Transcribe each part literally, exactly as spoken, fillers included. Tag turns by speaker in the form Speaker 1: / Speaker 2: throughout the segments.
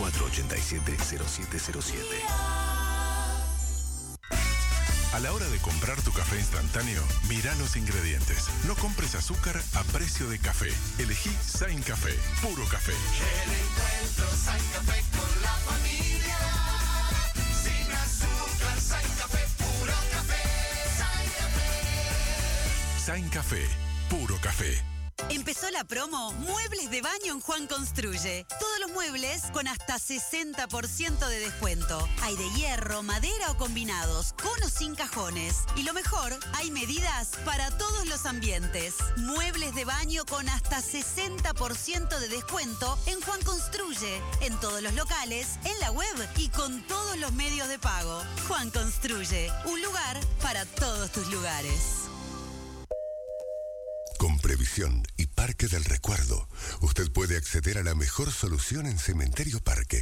Speaker 1: cuatro ocho siete, cero siete cero siete.
Speaker 2: A la hora de comprar tu café instantáneo, mira los ingredientes. No compres azúcar a precio de café. Elegí Sain Café, puro café.
Speaker 3: El encuentro Sain Café con la familia. Sin azúcar, Sain Café, puro café. Sain Café.
Speaker 2: Sain Café, puro café.
Speaker 4: Empezó la promo Muebles de Baño en Juan Construye. Todos los muebles con hasta sesenta por ciento de descuento. Hay de hierro, madera o combinados, con o sin cajones. Y lo mejor, hay medidas para todos los ambientes. Muebles de baño con hasta sesenta por ciento de descuento en Juan Construye. En todos los locales, en la web y con todos los medios de pago. Juan Construye, un lugar para todos tus lugares.
Speaker 5: Con Previsión y Parque del Recuerdo, usted puede acceder a la mejor solución en Cementerio Parque.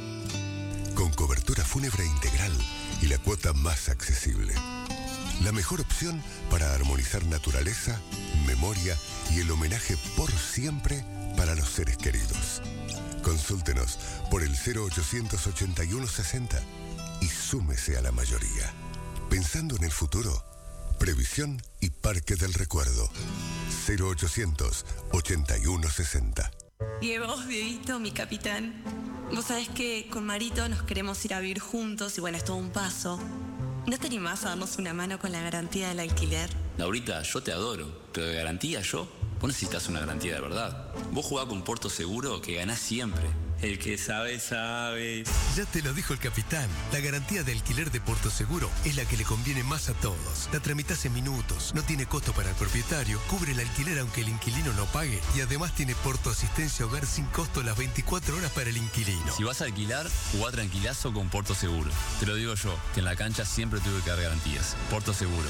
Speaker 5: Con cobertura fúnebre integral y la cuota más accesible. La mejor opción para armonizar naturaleza, memoria y el homenaje por siempre para los seres queridos. Consúltenos por el cero ochocientos ochenta y uno sesenta y súmese a la mayoría. Pensando en el futuro, Previsión y Parque del Recuerdo. cero ochocientos ochenta y uno sesenta.
Speaker 6: Y vos, Dieguito, mi capitán. Vos sabés que con Marito nos queremos ir a vivir juntos y bueno, es todo un paso. ¿No te animás a darnos una mano con la garantía del alquiler?
Speaker 7: Laurita, yo te adoro, pero de garantía yo, vos necesitas una garantía de verdad. Vos jugás con Porto Seguro que ganás siempre. El que sabe, sabe.
Speaker 8: Ya te lo dijo el capitán. La garantía de alquiler de Porto Seguro es la que le conviene más a todos. La tramitas en minutos, no tiene costo para el propietario, cubre el alquiler aunque el inquilino no pague y además tiene Porto Asistencia Hogar sin costo las veinticuatro horas para el inquilino.
Speaker 7: Si vas a alquilar, jugá tranquilazo con Porto Seguro. Te lo digo yo, que en la cancha siempre tuve que dar garantías. Porto Seguro.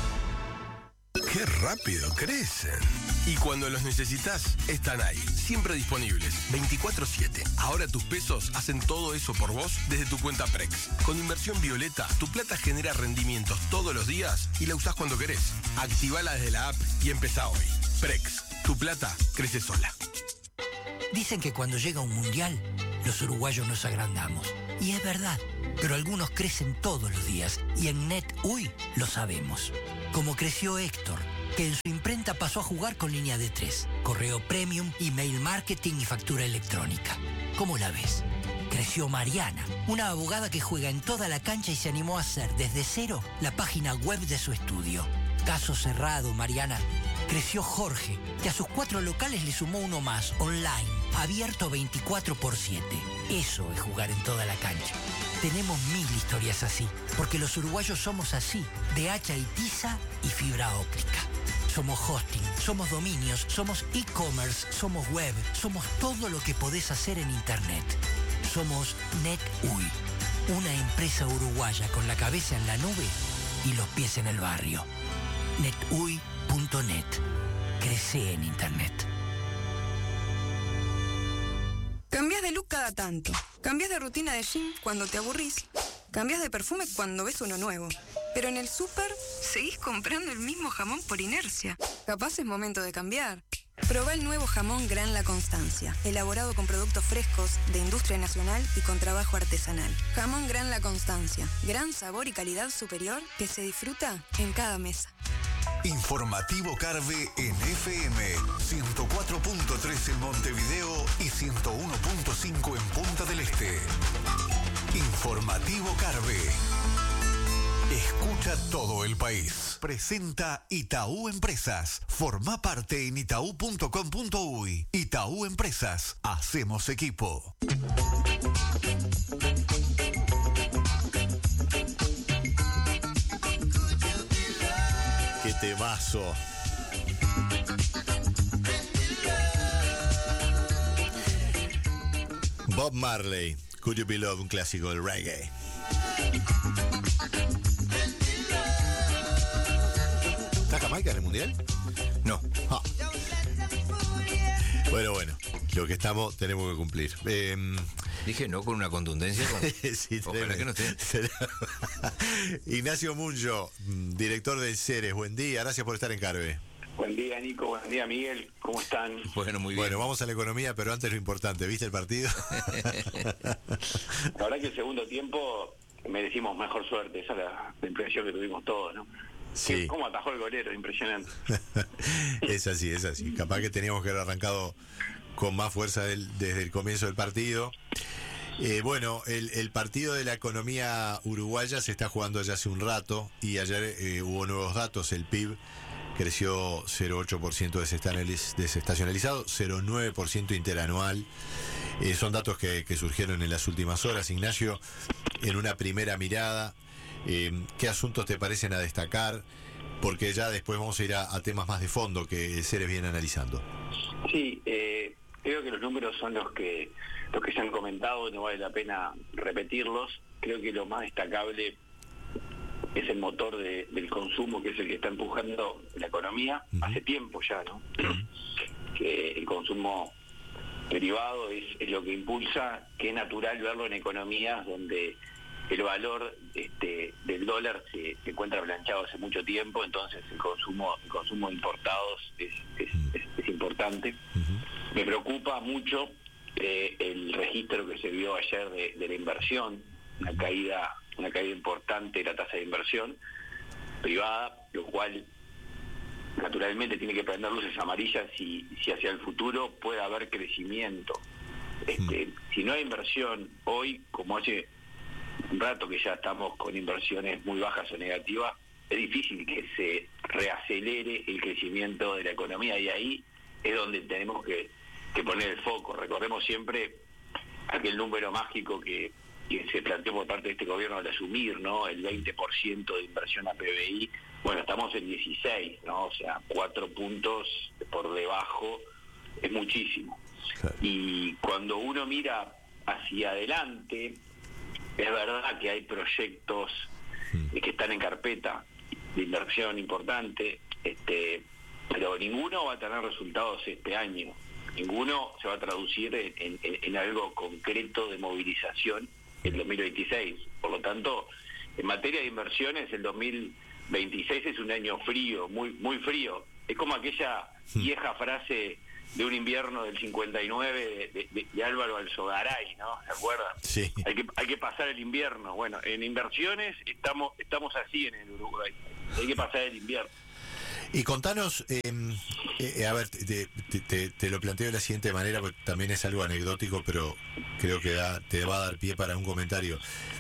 Speaker 9: ¡Qué rápido crecen! Y cuando los necesitas, están ahí, siempre disponibles, veinticuatro siete. Ahora tus pesos hacen todo eso por vos desde tu cuenta Prex. Con Inversión Violeta, tu plata genera rendimientos todos los días y la usás cuando querés. Activala desde la app y empezá hoy. Prex, tu plata crece sola.
Speaker 10: Dicen que cuando llega un mundial, los uruguayos nos agrandamos. Y es verdad, pero algunos crecen todos los días y en NetUI lo sabemos. Como creció Héctor, que en su imprenta pasó a jugar con línea de tres, correo premium, email marketing y factura electrónica. ¿Cómo la ves? Creció Mariana, una abogada que juega en toda la cancha y se animó a hacer desde cero la página web de su estudio. Caso cerrado, Mariana. Creció Jorge, que a sus cuatro locales le sumó uno más, online, abierto veinticuatro por siete. Eso es jugar en toda la cancha. Tenemos mil historias así, porque los uruguayos somos así, de hacha y tiza y fibra óptica. Somos hosting, somos dominios, somos e-commerce, somos web, somos todo lo que podés hacer en internet. Somos NetUI, una empresa uruguaya con la cabeza en la nube y los pies en el barrio. netui punto net. Crece en internet.
Speaker 11: Cambiás de look cada tanto. Cambiás de rutina de gym cuando te aburrís. Cambiás de perfume cuando ves uno nuevo. Pero en el súper seguís comprando el mismo jamón por inercia. Capaz es momento de cambiar. Probá el nuevo jamón Gran La Constancia, elaborado con productos frescos, de industria nacional y con trabajo artesanal. Jamón Gran La Constancia, gran sabor y calidad superior que se disfruta en cada mesa.
Speaker 12: Informativo Carve en F M ciento cuatro punto tres en Montevideo y ciento uno punto cinco en Punta del Este. Informativo Carve. Escucha todo el país. Presenta Itaú Empresas. Forma parte en itaú punto com punto uy. Itaú Empresas. Hacemos equipo.
Speaker 13: ¡Qué temazo! Bob Marley, Could You Be Love, un clásico del reggae. ¿Está Jamaica en el mundial? No. Ah. Bueno, bueno, lo que estamos tenemos que cumplir. Eh,
Speaker 14: Dije no con una contundencia. Con...
Speaker 13: sí,
Speaker 14: Ojalá que no esté.
Speaker 13: Ignacio Munjo, director del Ceres, buen día, gracias por estar en Carve.
Speaker 15: Buen día, Nico. Buen día, Miguel. ¿Cómo están?
Speaker 13: Bueno, muy bien.
Speaker 16: Bueno, vamos a la economía, pero antes lo importante. ¿Viste el partido?
Speaker 15: La verdad que el segundo tiempo merecimos mejor suerte. Esa es la, la impresión que tuvimos todos, ¿no?
Speaker 16: Sí.
Speaker 15: ¿Cómo atajó el golero? Impresionante.
Speaker 16: Es así, es así. Capaz que teníamos que haber arrancado con más fuerza del, desde el comienzo del partido. Eh, bueno, el, el partido de la economía uruguaya se está jugando ya hace un rato y ayer eh, hubo nuevos datos. El P I B creció cero coma ocho por ciento desestacionalizado, cero coma nueve por ciento interanual. Eh, son datos que, que surgieron en las últimas horas. Ignacio, en una primera mirada, eh, ¿qué asuntos te parecen a destacar? Porque ya después vamos a ir a, a temas más de fondo que Ceres viene analizando.
Speaker 15: Sí, eh, creo que los números son los que los que se han comentado, no vale la pena repetirlos. Creo que lo más destacable es el motor de, del consumo, que es el que está empujando la economía uh-huh. hace tiempo ya, ¿no? Uh-huh. Que el consumo privado es, es lo que impulsa, que es natural verlo en economías donde el valor este, del dólar se, se encuentra planchado hace mucho tiempo, entonces el consumo el consumo de importados es, es, es, es importante. Uh-huh. Me preocupa mucho eh, el registro que se vio ayer de, de la inversión, una caída una caída importante de la tasa de inversión privada, lo cual naturalmente tiene que prender luces amarillas si, si hacia el futuro puede haber crecimiento. Este, mm. Si no hay inversión hoy, como hace un rato que ya estamos con inversiones muy bajas o negativas, es difícil que se reacelere el crecimiento de la economía, y ahí es donde tenemos que, que poner el foco. Recordemos siempre aquel número mágico que que se planteó por parte de este gobierno al asumir, ¿no? El veinte por ciento de inversión a P B I. Bueno, estamos en dieciséis, ¿no? O sea, cuatro puntos por debajo, es muchísimo. Claro. Y cuando uno mira hacia adelante, es verdad que hay proyectos mm. que están en carpeta de inversión importante, este, pero ninguno va a tener resultados este año. Ninguno se va a traducir en, en, en algo concreto de movilización el dos mil veintiséis. Por lo tanto, en materia de inversiones, el dos mil veintiséis es un año frío, muy muy frío. Es como aquella vieja frase de un invierno del cincuenta y nueve de, de, de Álvaro Alzogaray, ¿no? ¿Se acuerdan? Sí. Hay que, hay que pasar el invierno. Bueno, en inversiones estamos estamos así en el Uruguay. Hay que pasar el invierno.
Speaker 16: Y contanos, eh, eh, a ver, te, te, te lo planteo de la siguiente manera, porque también es algo anecdótico, pero creo que da, te va a dar pie para un comentario.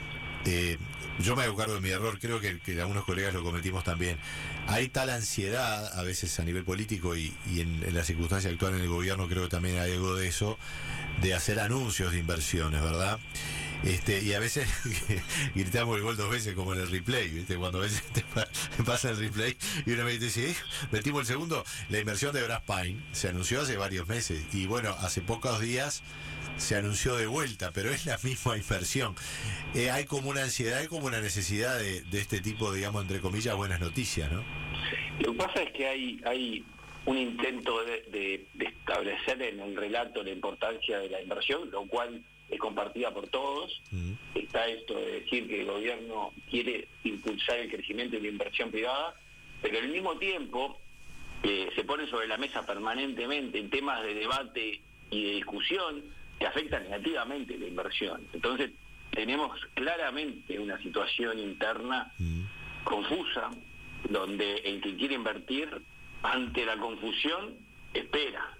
Speaker 16: Eh, yo me hago cargo de mi error, creo que, que algunos colegas lo cometimos también. Hay tal ansiedad, a veces a nivel político y, y en, en la circunstancia actual en el gobierno, creo que también hay algo de eso, de hacer anuncios de inversiones, ¿verdad? Este, y a veces gritamos el gol dos veces como en el replay, ¿viste? Cuando a veces te pasa el replay y uno me dice, ¿sí? Metimos el segundo. La inversión de Braspain se anunció hace varios meses y bueno, hace pocos días se anunció de vuelta, pero es la misma inversión. Eh, hay como una ansiedad, hay como una necesidad de, de este tipo, digamos, entre comillas, buenas noticias, ¿no?
Speaker 15: Lo que pasa es que hay hay un intento de, de, de establecer en el relato la importancia de la inversión, lo cual es compartida por todos. Mm. Está esto de decir que el gobierno quiere impulsar el crecimiento de la inversión privada, pero al mismo tiempo eh, se pone sobre la mesa permanentemente en temas de debate y de discusión que afectan negativamente la inversión. Entonces tenemos claramente una situación interna mm. confusa, donde el que quiere invertir ante la confusión espera,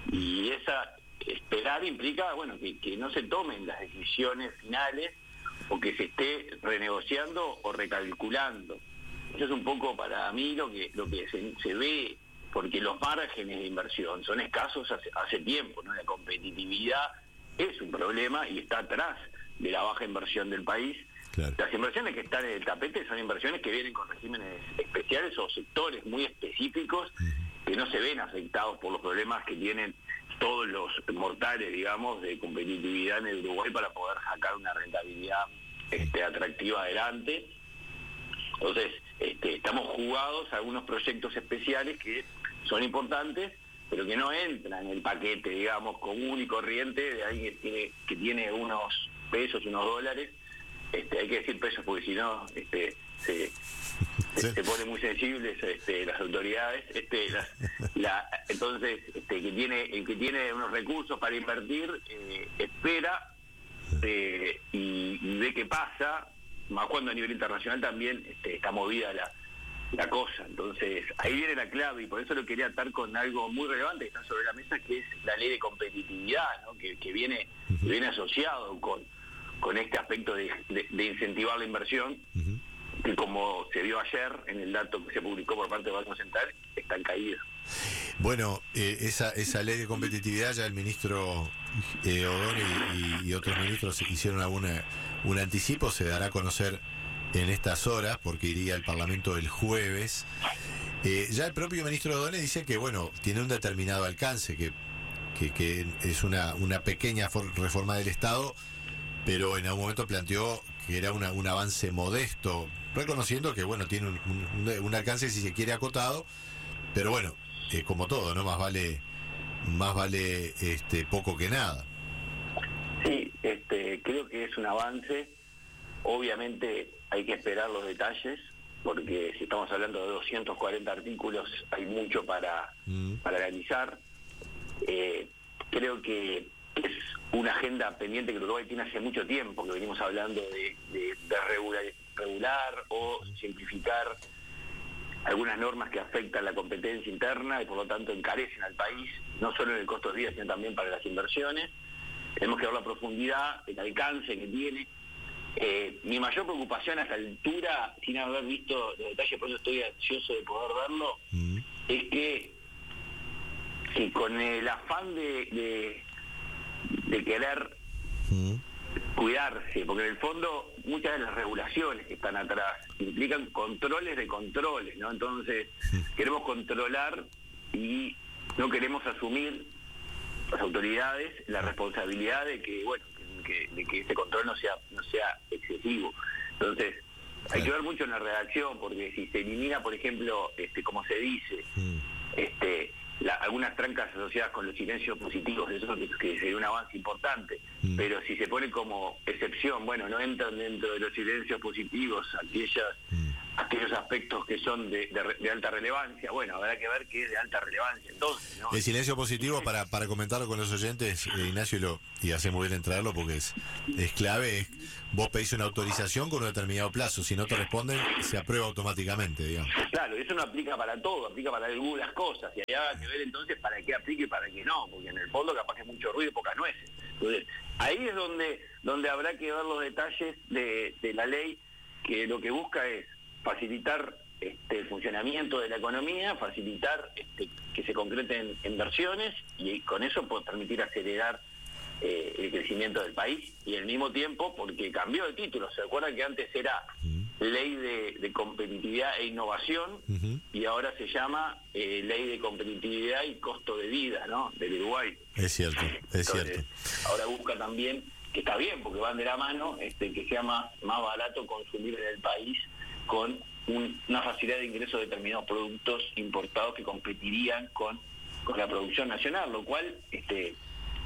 Speaker 15: y esa esperar implica, bueno, que, que no se tomen las decisiones finales o que se esté renegociando o recalculando. Eso es un poco para mí lo que lo que se, se ve, porque los márgenes de inversión son escasos hace, hace tiempo, ¿no? La competitividad es un problema y está atrás de la baja inversión del país. Claro. Las inversiones que están en el tapete son inversiones que vienen con regímenes especiales o sectores muy específicos uh-huh. que no se ven afectados por los problemas que tienen todos los mortales, digamos, de competitividad en el Uruguay para poder sacar una rentabilidad este, atractiva adelante. Entonces, este, estamos jugados a algunos proyectos especiales que son importantes, pero que no entran en el paquete, digamos, común y corriente de alguien que tiene, que tiene unos pesos, unos dólares, este, hay que decir pesos porque si no este, se, se, se pone muy sensibles este, las autoridades, este, las, la, entonces este, que tiene, el que tiene unos recursos para invertir eh, espera eh, y, y ve qué pasa, más cuando a nivel internacional también este, está movida la, la cosa. Entonces ahí viene la clave y por eso lo quería atar con algo muy relevante que está sobre la mesa, que es la ley de competitividad, ¿no? que, que viene que viene asociado con con este aspecto de, de, de incentivar la inversión, uh-huh. que como se vio ayer en el dato que se publicó por parte del Banco Central, está en caída.
Speaker 16: Bueno, eh, esa esa ley de competitividad ya el ministro eh, O'Donnell y, y otros ministros hicieron alguna un anticipo, se dará a conocer en estas horas porque iría al Parlamento el jueves. Eh, ya el propio ministro O'Donnell dice que bueno, tiene un determinado alcance, que que, que es una, una pequeña for- reforma del Estado, pero en algún momento planteó que era una, un avance modesto, reconociendo que bueno tiene un, un, un alcance si se quiere acotado, pero bueno, eh, como todo, ¿no? Más vale más vale este poco que nada.
Speaker 15: Sí, este, creo que es un avance. Obviamente hay que esperar los detalles, porque si estamos hablando de doscientos cuarenta artículos, hay mucho para, mm. para analizar. Eh, creo que es una agenda pendiente que Uruguay tiene hace mucho tiempo, que venimos hablando de, de, de regular, regular o simplificar algunas normas que afectan la competencia interna y por lo tanto encarecen al país, no solo en el costo de vida, sino también para las inversiones. Tenemos que ver la profundidad, el alcance que tiene. Eh, mi mayor preocupación a esta altura, sin haber visto los detalles, por eso estoy ansioso de poder verlo, mm. es que, que con el afán de... de de querer mm. cuidarse, porque en el fondo muchas de las regulaciones que están atrás implican controles de controles, ¿no? Entonces mm. queremos controlar y no queremos asumir las autoridades la responsabilidad de que, bueno, que, de que ese control no sea no sea excesivo. Entonces hay que ver mucho en la redacción, porque si se elimina, por ejemplo, este como se dice, mm. este La, algunas trancas asociadas con los silencios positivos, eso que, que sería un avance importante, mm. pero si se pone como excepción, bueno, no entran dentro de los silencios positivos aquellas mm. aquellos aspectos que son de, de, de alta relevancia, bueno, habrá que ver qué es de alta relevancia entonces, ¿no?
Speaker 16: El silencio positivo, para, para comentarlo con los oyentes, eh, Ignacio, y, lo, y hace muy bien en traerlo porque es, es clave, es, vos pedís una autorización con un determinado plazo, si no te responden, se aprueba automáticamente, digamos.
Speaker 15: Claro, eso no aplica para todo, aplica para algunas cosas, y hay que ver entonces para qué aplica y para qué no, porque en el fondo capaz que es mucho ruido y pocas nueces. Entonces, ahí es donde donde habrá que ver los detalles de, de la ley, que lo que busca es facilitar este, el funcionamiento de la economía, facilitar este, que se concreten inversiones y con eso puede permitir acelerar eh, el crecimiento del país, y al mismo tiempo porque cambió de título. ¿Se acuerdan que antes era Ley de, de Competitividad e Innovación uh-huh. y ahora se llama eh, Ley de Competitividad y Costo de Vida, ¿no?, del Uruguay?
Speaker 16: Es cierto, es
Speaker 15: Entonces,
Speaker 16: cierto.
Speaker 15: Ahora busca también, que está bien porque van de la mano, este, que sea más, más barato consumir en el país con un, una facilidad de ingreso de determinados productos importados que competirían con, con la producción nacional, lo cual este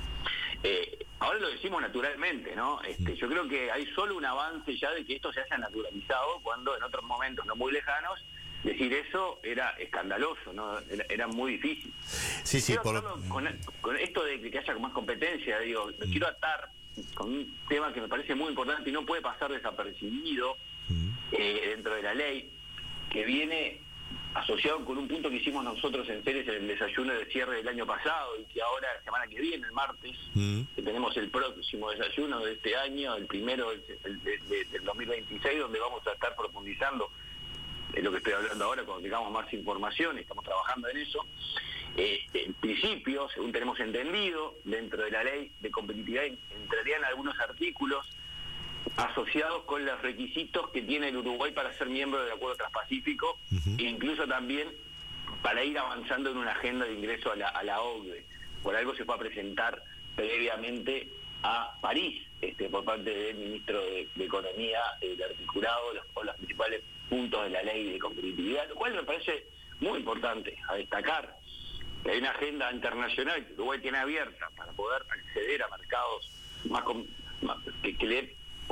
Speaker 15: eh, ahora lo decimos naturalmente, ¿no? Este, yo creo que hay solo un avance ya de que esto se haya naturalizado, cuando en otros momentos no muy lejanos decir eso era escandaloso, ¿no? Era, era muy difícil.
Speaker 16: Sí, sí, por...
Speaker 15: con, con esto de que haya más competencia, digo, lo mm. quiero atar con un tema que me parece muy importante y no puede pasar desapercibido mm. eh, dentro de la ley, que viene asociado con un punto que hicimos nosotros en Ceres en el desayuno de cierre del año pasado, y que ahora, la semana que viene, el martes, mm. que tenemos el próximo desayuno de este año, el primero del, del, del, del dos mil veintiséis, donde vamos a estar profundizando en lo que estoy hablando ahora, cuando tengamos más información, estamos trabajando en eso. Eh, en principio, según tenemos entendido, dentro de la ley de competitividad entrarían algunos artículos asociados con los requisitos que tiene el Uruguay para ser miembro del Acuerdo Transpacífico, uh-huh. e incluso también para ir avanzando en una agenda de ingreso a la, a la O C D E. Por algo se fue a presentar previamente a París, este, por parte del ministro de, de Economía, el articulado, los, o los principales puntos de la ley de competitividad, lo cual me parece muy importante a destacar, que hay una agenda internacional que Uruguay tiene abierta para poder acceder a mercados más, com, más que, que le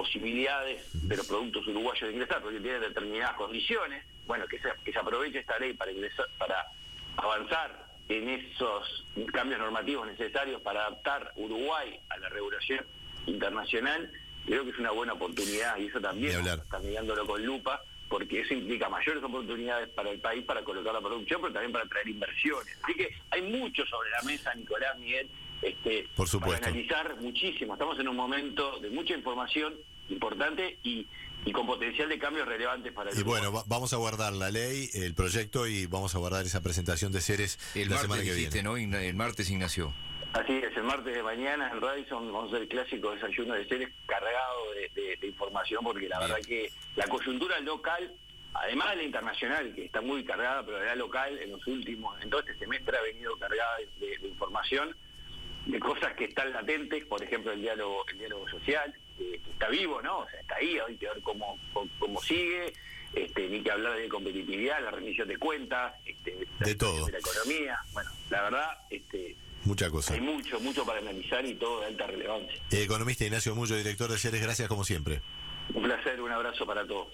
Speaker 15: posibilidades de los productos uruguayos de ingresar, porque tienen determinadas condiciones. Bueno, que se, que se aproveche esta ley para ingresar, para avanzar en esos cambios normativos necesarios para adaptar Uruguay a la regulación internacional. Creo que es una buena oportunidad, y eso también está mirándolo con lupa, porque eso implica mayores oportunidades para el país para colocar la producción, pero también para traer inversiones. Así que hay mucho sobre la mesa, Nicolás, Miguel, este,
Speaker 16: Por supuesto.
Speaker 15: para analizar muchísimo. Estamos en un momento de mucha información importante y, y con potencial de cambios relevantes para el
Speaker 16: Y bueno, va- vamos a guardar la ley, el proyecto, y vamos a guardar esa presentación de Ceres
Speaker 14: El
Speaker 16: la semana
Speaker 14: martes
Speaker 16: que
Speaker 14: dijiste,
Speaker 16: viene.
Speaker 14: ¿no? Ign- El martes, Ignacio.
Speaker 15: Así es, el martes de mañana en Radisson vamos a hacer el clásico desayuno de Ceres cargado de, de- de información, porque la
Speaker 14: Bien.
Speaker 15: verdad que la coyuntura local, además de la internacional, que está muy cargada, pero la local en los últimos, en todo este semestre ha venido cargada de, de- de información, de cosas que están latentes, por ejemplo el diálogo, el diálogo social, que, que está vivo, ¿no? O sea, está ahí, hay que ver cómo, cómo, cómo sigue, este, ni que hablar de competitividad, la rendición de cuentas, este, la
Speaker 16: De todo.
Speaker 15: situación de la economía. Bueno, la verdad, este,
Speaker 16: Mucha cosa.
Speaker 15: hay mucho, mucho para analizar y todo de alta relevancia.
Speaker 16: Eh, Economista Ignacio Mullo, director de Ceres, gracias como siempre.
Speaker 15: Un placer, un abrazo para todos.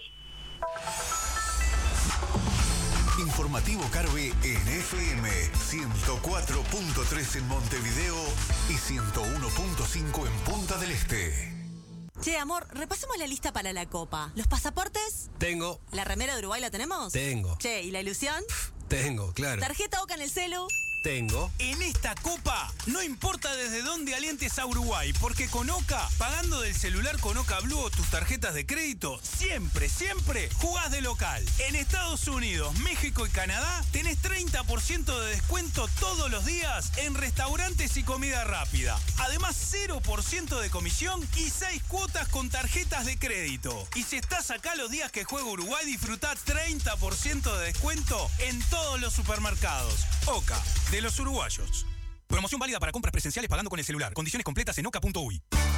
Speaker 12: Informativo Carve en F M ciento cuatro punto tres en Montevideo y ciento uno punto cinco en Punta del Este.
Speaker 17: Che, amor, repasemos la lista para la Copa. ¿Los pasaportes?
Speaker 8: Tengo,
Speaker 17: ¿La remera de Uruguay la tenemos?
Speaker 8: tengo,
Speaker 17: Che, ¿y la ilusión?
Speaker 8: tengo, claro.
Speaker 17: ¿Tarjeta Oca en el celu?
Speaker 8: Tengo.
Speaker 18: En esta Copa, no importa desde dónde alientes a Uruguay, porque con Oca, pagando del celular con Oca Blue o tus tarjetas de crédito, siempre, siempre jugás de local. En Estados Unidos, México y Canadá, tenés treinta por ciento de descuento todos los días en restaurantes y comida rápida. Además, cero por ciento de comisión y seis cuotas con tarjetas de crédito. Y si estás acá los días que juega Uruguay, disfrutá treinta por ciento de descuento en todos los supermercados. Oca, de los uruguayos. Promoción válida para compras presenciales pagando con el celular. Condiciones completas en oca punto uy.